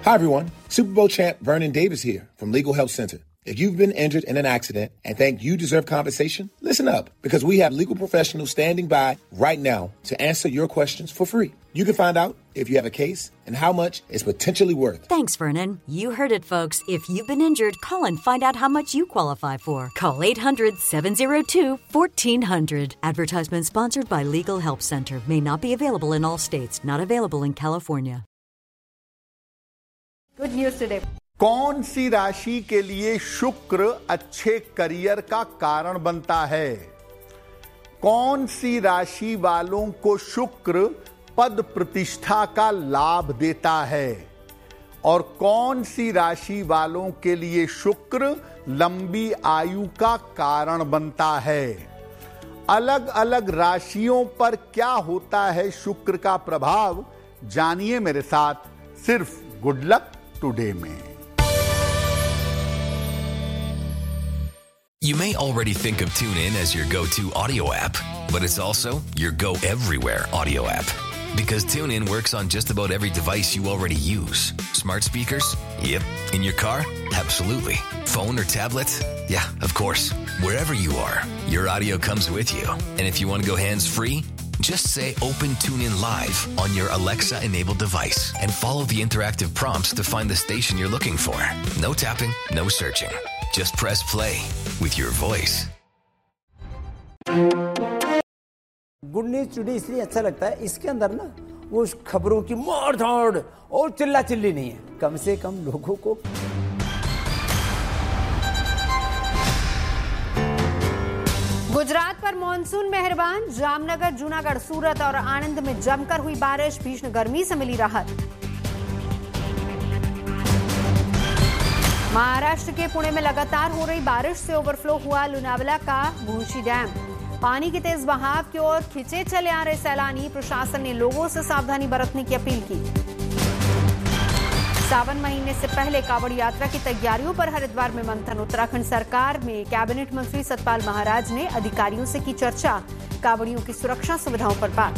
Hi, everyone. Super Bowl champ Vernon Davis here from Legal Help Center. If you've been injured in an accident and think you deserve compensation, listen up, because we have legal professionals standing by right now to answer your questions for free. You can find out if you have a case and how much it's potentially worth. Thanks, Vernon. You heard it, folks. If you've been injured, call and find out how much you qualify for. Call 800-702-1400. Advertisement sponsored by Legal Help Center. May not be available in all states. Not available in California. Good news today. कौन सी राशि के लिए शुक्र अच्छे career का कारण बनता है? कौन सी राशि वालों को शुक्र पद प्रतिष्ठा का लाभ देता है? और कौन सी राशि वालों के लिए शुक्र लंबी आयु का कारण बनता है? अलग अलग राशियों पर क्या होता है शुक्र का प्रभाव, जानिए मेरे साथ सिर्फ गुड लक टुडे में। You may already think of TuneIn as your go-to audio app, but it's also your go-everywhere audio app. Because TuneIn works on just about every device you already use. Smart speakers? Yep. In your car? Absolutely. Phone or tablet? Yeah, of course. Wherever you are, your audio comes with you. And if you want to go hands-free, just say Open TuneIn Live on your Alexa-enabled device and follow the interactive prompts to find the station you're looking for. No tapping, no searching. Just press play with your voice. Good news today इसलिए अच्छा लगता है, इसके अंदर ना वो खबरों की मार धाड़ और चिल्ला चिल्ली नहीं है, कम से कम लोगों को। गुजरात पर मॉनसून मेहरबान, जामनगर, जूनागढ़, सूरत और आणंद में जमकर हुई बारिश, भीषण गर्मी से मिली राहत। महाराष्ट्र के पुणे में लगातार हो रही बारिश से ओवरफ्लो हुआ लोनावला का भूंशी डैम। पानी के तेज बहाव की ओर खिंचे चले आ रहे सैलानी, प्रशासन ने लोगों से सावधानी बरतने की अपील की। सावन महीने से पहले कांवड़ यात्रा की तैयारियों पर हरिद्वार में मंथन, उत्तराखंड सरकार में कैबिनेट मंत्री सतपाल महाराज ने अधिकारियों से की चर्चा, कांवड़ियों की सुरक्षा सुविधाओं पर बात।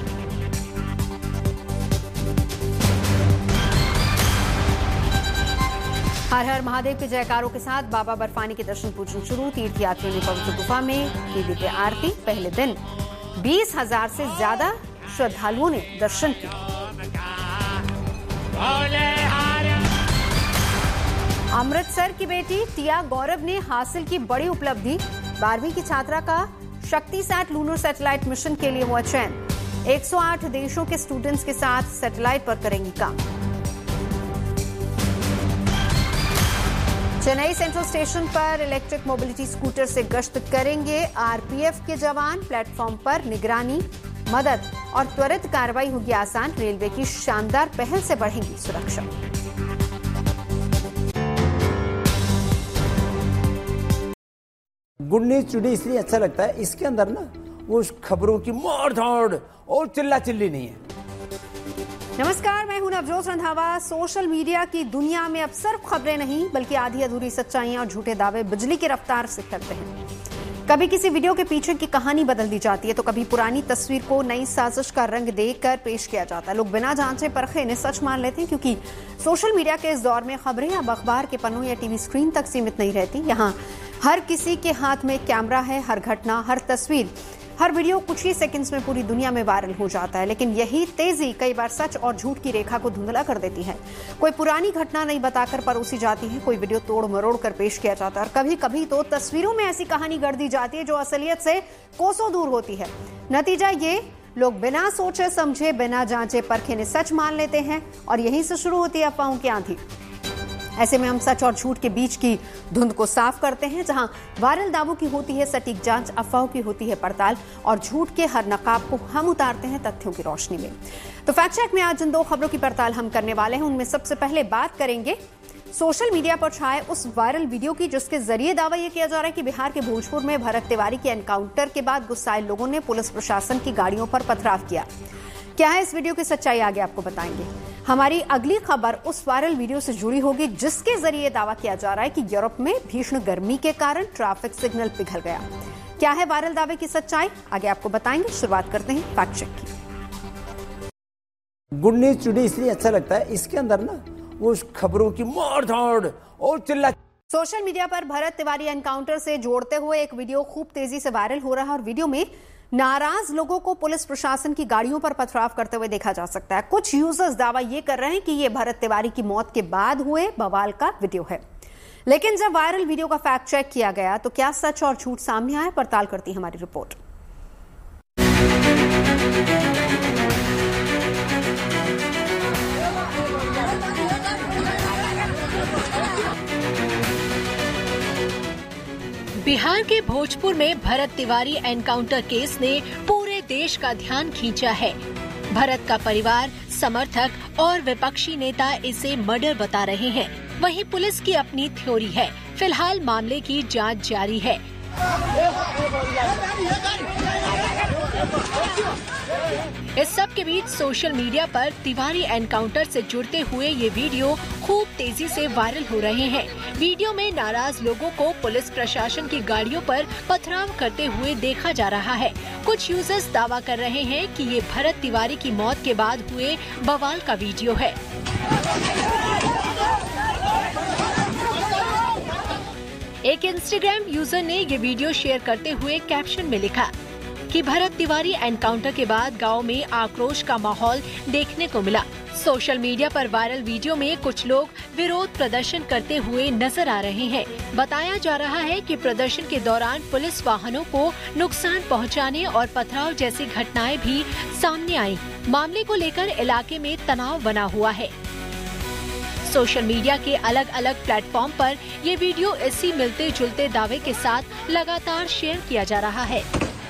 हर हर महादेव के जयकारों के साथ बाबा बर्फानी के दर्शन पूजन शुरू, तीर्थयात्रियों ने पवित्र गुफा में की दिव्य आरती। पहले दिन 20,000 से ज्यादा श्रद्धालुओं ने दर्शन किए। अमृतसर की बेटी टिया गौरव ने हासिल की बड़ी उपलब्धि, 12वीं की छात्रा का शक्तिसैट लूनर सैटेलाइट मिशन के लिए हुआ चयन। 108 देशों के स्टूडेंट्स के साथ सैटेलाइट पर करेंगी काम। चेन्नई सेंट्रल स्टेशन पर इलेक्ट्रिक मोबिलिटी स्कूटर से गश्त करेंगे आरपीएफ के जवान, प्लेटफॉर्म पर निगरानी, मदद और त्वरित कार्रवाई होगी आसान। रेलवे की शानदार पहल से बढ़ेगी सुरक्षा। गुड न्यूज टुडे इसलिए अच्छा लगता है, इसके अंदर ना वो खबरों की मार धाड़ और चिल्ला चिल्ली नहीं है। नमस्कार, मैं हूं नवजोत रंधावा। सोशल मीडिया की दुनिया में अब सिर्फ खबरें नहीं बल्कि आधी अधूरी सच्चाइयां और झूठे दावे बिजली की रफ्तार से फैलते हैं। कभी किसी वीडियो के पीछे की कहानी बदल दी जाती है तो कभी पुरानी तस्वीर को नई साजिश का रंग देकर पेश किया जाता है। लोग बिना जांचे परखे इन्हें सच मान लेते हैं, क्योंकि सोशल मीडिया के इस दौर में खबरें अब अखबार के पन्नों या टीवी स्क्रीन तक सीमित नहीं रहती। यहाँ हर किसी के हाथ में कैमरा है, हर घटना, हर तस्वीर, हर वीडियो कुछ ही सेकंड्स में पूरी दुनिया में वायरल हो जाता है। लेकिन यही तेजी कई बार सच और झूठ की रेखा को धुंधला कर देती है। कोई पुरानी घटना नहीं बताकर परोसी जाती है, कोई वीडियो तोड़ मरोड़ कर पेश किया जाता है और कभी कभी तो तस्वीरों में ऐसी कहानी गढ़ दी जाती है जो असलियत से कोसों दूर होती है। नतीजा ये, लोग बिना सोचे समझे, बिना जांचे परखे ने सच मान लेते हैं और यहीं से शुरू होती है अफवाहों की आंधी। ऐसे में हम सच और झूठ के बीच की धुंध को साफ करते हैं। जहां वायरल दावों की होती है सटीक जांच, अफवाहों की होती है पड़ताल और झूठ के हर नकाब को हम उतारते हैं तथ्यों की रोशनी में। तो फैक्ट चेक में आज जिन दो खबरों की पड़ताल हम करने वाले हैं उनमें सबसे पहले बात करेंगे सोशल मीडिया पर छाए उस वायरल वीडियो की जिसके जरिए दावा यह किया जा रहा है कि बिहार के भोजपुर में भरत तिवारी के एनकाउंटर के बाद गुस्साए लोगों ने पुलिस प्रशासन की गाड़ियों पर पथराव किया। क्या है इस वीडियो की सच्चाई, आगे आपको बताएंगे। हमारी अगली खबर उस वायरल वीडियो से जुड़ी होगी जिसके जरिए दावा किया जा रहा है कि यूरोप में भीषण गर्मी के कारण ट्रैफिक सिग्नल पिघल गया। क्या है वायरल दावे की सच्चाई, आगे आपको बताएंगे। शुरुआत करते हैं फैक्ट चेक की। गुड न्यूज टुडे इसलिए अच्छा लगता है, इसके अंदर ना उस खबरों की मार धाड़ और चिल्ला। सोशल मीडिया पर भरत तिवारी एनकाउंटर से जोड़ते हुए एक वीडियो खूब तेजी से वायरल हो रहा है और वीडियो में नाराज लोगों को पुलिस प्रशासन की गाड़ियों पर पथराव करते हुए देखा जा सकता है। कुछ यूजर्स दावा ये कर रहे हैं कि ये भरत तिवारी की मौत के बाद हुए बवाल का वीडियो है, लेकिन जब वायरल वीडियो का फैक्ट चेक किया गया तो क्या सच और झूठ सामने आया, पड़ताल करती हमारी रिपोर्ट। बिहार के भोजपुर में भरत तिवारी एनकाउंटर केस ने पूरे देश का ध्यान खींचा है। भरत का परिवार, समर्थक और विपक्षी नेता इसे मर्डर बता रहे हैं। वहीं पुलिस की अपनी थ्योरी है। फिलहाल मामले की जांच जारी है। इस सब के बीच सोशल मीडिया पर तिवारी एनकाउंटर से जुड़ते हुए ये वीडियो खूब तेजी से वायरल हो रहे हैं। वीडियो में नाराज लोगों को पुलिस प्रशासन की गाड़ियों पर पथराव करते हुए देखा जा रहा है। कुछ यूजर्स दावा कर रहे हैं कि ये भरत तिवारी की मौत के बाद हुए बवाल का वीडियो है। एक इंस्टाग्राम यूजर ने ये वीडियो शेयर करते हुए कैप्शन में लिखा कि भरत तिवारी एनकाउंटर के बाद गांव में आक्रोश का माहौल देखने को मिला। सोशल मीडिया पर वायरल वीडियो में कुछ लोग विरोध प्रदर्शन करते हुए नजर आ रहे हैं। बताया जा रहा है कि प्रदर्शन के दौरान पुलिस वाहनों को नुकसान पहुंचाने और पथराव जैसी घटनाएं भी सामने आई। मामले को लेकर इलाके में तनाव बना हुआ है। सोशल मीडिया के अलग अलग प्लेटफॉर्म पर ये वीडियो इसी मिलते जुलते दावे के साथ लगातार शेयर किया जा रहा है।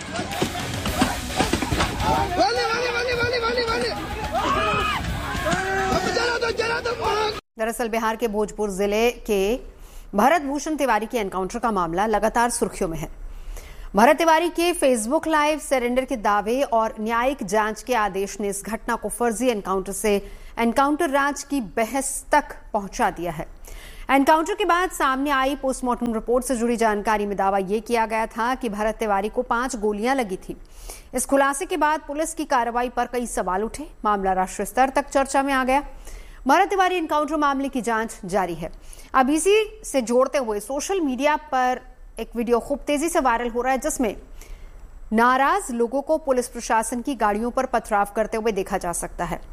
दरअसल बिहार के भोजपुर जिले के भरत भूषण तिवारी के एनकाउंटर का मामला लगातार सुर्खियों में है। भरत तिवारी के फेसबुक लाइव सरेंडर के दावे और न्यायिक जांच के आदेश ने इस घटना को फर्जी एनकाउंटर से एनकाउंटर राज की बहस तक पहुंचा दिया है। एनकाउंटर के बाद सामने आई पोस्टमार्टम रिपोर्ट से जुड़ी जानकारी में दावा यह किया गया था कि भरत तिवारी को 5 गोलियां लगी थी। इस खुलासे के बाद पुलिस की कार्रवाई पर कई सवाल उठे। मामला राष्ट्रीय स्तर तक चर्चा में आ गया। भरत तिवारी एनकाउंटर मामले की जांच जारी है। अब इसी से जोड़ते हुए सोशल मीडिया पर एक वीडियो खूब तेजी से वायरल हो रहा है, जिसमें नाराज लोगों को पुलिस प्रशासन की गाड़ियों पर पथराव करते हुए देखा जा सकता है।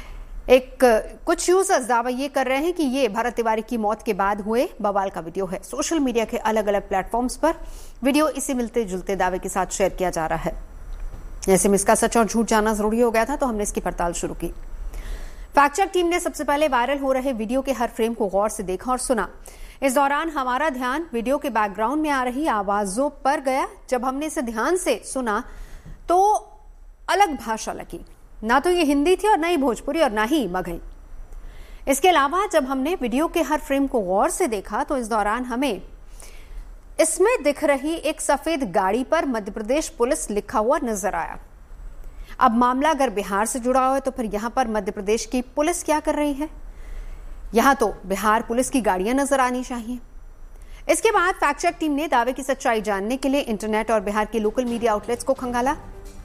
कुछ यूजर्स दावा ये कर रहे हैं कि ये भरत तिवारी की मौत के बाद हुए बवाल का वीडियो है। सोशल मीडिया के अलग अलग प्लेटफॉर्म्स पर वीडियो इसी मिलते जुलते दावे के साथ शेयर किया जा रहा है। ऐसे में इसका सच और झूठ जानना जरूरी हो गया था, तो हमने इसकी पड़ताल शुरू की। फैक्ट चेक टीम ने सबसे पहले वायरल हो रहे वीडियो के हर फ्रेम को गौर से देखा और सुना। इस दौरान हमारा ध्यान वीडियो के बैकग्राउंड में आ रही आवाजों पर गया। जब हमने इसे ध्यान से सुना तो अलग भाषा लगी। ना तो ये हिंदी थी और ना ही भोजपुरी और ना ही मगही। इसके अलावा जब हमने वीडियो के हर फ्रेम को गौर से देखा तो इस दौरान हमें इसमें दिख रही एक सफेद गाड़ी पर मध्य प्रदेश पुलिस लिखा हुआ नजर आया। अब मामला अगर बिहार से जुड़ा हुआ है तो फिर यहां पर मध्य प्रदेश की पुलिस क्या कर रही है? यहां तो बिहार पुलिस की गाड़ियां नजर आनी चाहिए। इसके बाद फैक्ट चेक टीम ने दावे की सच्चाई जानने के लिए इंटरनेट और बिहार के लोकल मीडिया आउटलेट्स को खंगाला।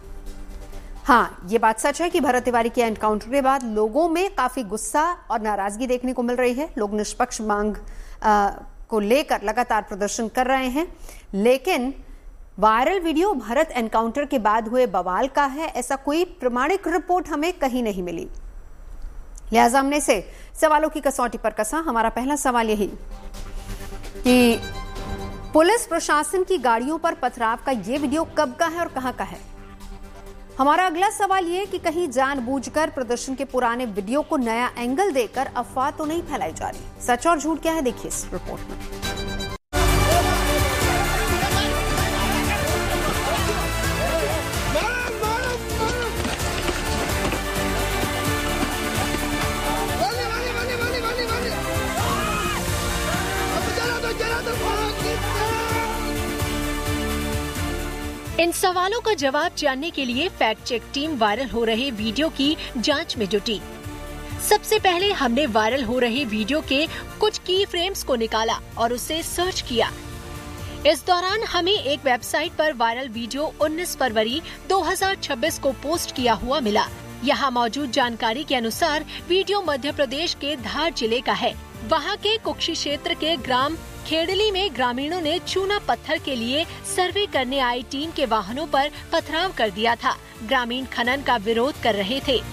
हाँ, ये बात सच है कि भरत तिवारी के एनकाउंटर के बाद लोगों में काफी गुस्सा और नाराजगी देखने को मिल रही है। लोग निष्पक्ष मांग को लेकर लगातार प्रदर्शन कर रहे हैं, लेकिन वायरल वीडियो भरत एनकाउंटर के बाद हुए बवाल का है, ऐसा कोई प्रमाणिक रिपोर्ट हमें कहीं नहीं मिली। लिहाजा हमने से सवालों की कसौटी पर कसा। हमारा पहला सवाल यही कि पुलिस प्रशासन की गाड़ियों पर पथराव का ये वीडियो कब का है और कहां का है। हमारा अगला सवाल ये कि कहीं जानबूझकर प्रदर्शन के पुराने वीडियो को नया एंगल देकर अफवाह तो नहीं फैलाई जा रही। सच और झूठ क्या है, देखिए इस रिपोर्ट में। इन सवालों का जवाब जानने के लिए फैक्ट चेक टीम वायरल हो रहे वीडियो की जांच में जुटी। सबसे पहले हमने वायरल हो रहे वीडियो के कुछ की फ्रेम्स को निकाला और उसे सर्च किया। इस दौरान हमें एक वेबसाइट पर वायरल वीडियो 19 फरवरी 2026 को पोस्ट किया हुआ मिला। यहाँ मौजूद जानकारी के अनुसार वीडियो मध्य प्रदेश के धार जिले का है। वहाँ के कुक्षी क्षेत्र के ग्राम खेड़ली में ग्रामीणों ने चूना पत्थर के लिए सर्वे करने आई टीम के वाहनों पर पथराव कर दिया था। ग्रामीण खनन का विरोध कर रहे थे।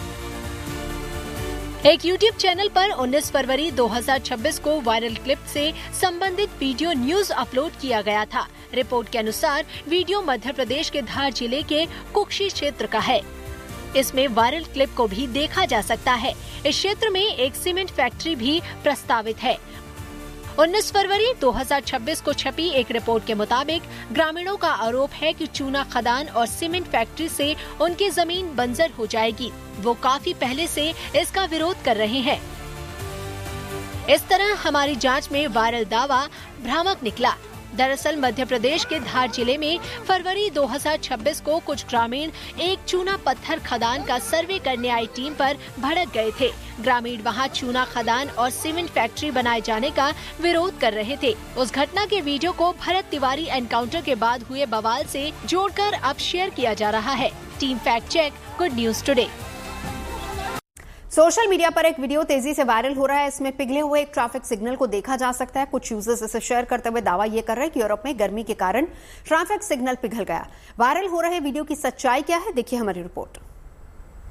एक YouTube चैनल पर 19 फरवरी 2026 को वायरल क्लिप से संबंधित वीडियो न्यूज अपलोड किया गया था। रिपोर्ट के अनुसार वीडियो मध्य प्रदेश के धार जिले के कुक्षी क्षेत्र का है। इसमें वायरल क्लिप को भी देखा जा सकता है। इस क्षेत्र में एक सीमेंट फैक्ट्री भी प्रस्तावित है। 19 फरवरी 2026 को छपी एक रिपोर्ट के मुताबिक ग्रामीणों का आरोप है कि चूना खदान और सीमेंट फैक्ट्री से उनकी जमीन बंजर हो जाएगी। वो काफी पहले से इसका विरोध कर रहे हैं। इस तरह हमारी जांच में वायरल दावा भ्रामक निकला। दरअसल मध्य प्रदेश के धार जिले में फरवरी 2026 को कुछ ग्रामीण एक चूना पत्थर खदान का सर्वे करने आई टीम पर भड़क गए थे। ग्रामीण वहां चूना खदान और सीमेंट फैक्ट्री बनाए जाने का विरोध कर रहे थे। उस घटना के वीडियो को भरत तिवारी एनकाउंटर के बाद हुए बवाल से जोड़कर अब शेयर किया जा रहा है। Team fact check, good news today. Social media पर एक वीडियो तेजी से वायरल हो रहा है। इसमें पिघले हुए एक ट्रैफिक सिग्नल को देखा जा सकता है। कुछ यूजर्स इसे शेयर करते हुए दावा ये कर रहे हैं कि यूरोप में गर्मी के कारण ट्रैफिक सिग्नल पिघल गया। वायरल हो रहे वीडियो की सच्चाई क्या है, देखिए हमारी रिपोर्ट।